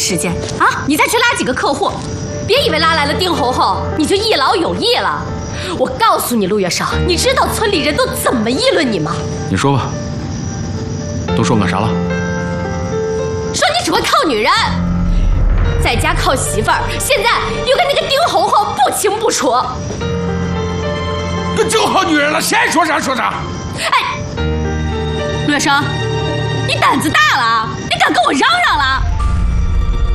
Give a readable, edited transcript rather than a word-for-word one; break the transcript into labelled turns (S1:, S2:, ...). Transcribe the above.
S1: 时间啊！你再去拉几个客户，别以为拉来了丁红红你就一劳永逸了。我告诉你，陆月笙，你知道村里人都怎么议论你吗？
S2: 你说吧，都说我啥了？
S1: 说你只会靠女人，在家靠媳妇儿，现在又跟那个丁红红不清不楚。
S3: 那就好女人了，谁爱说啥说啥。
S1: 哎，陆月笙，你胆子大了，你敢跟我嚷嚷了？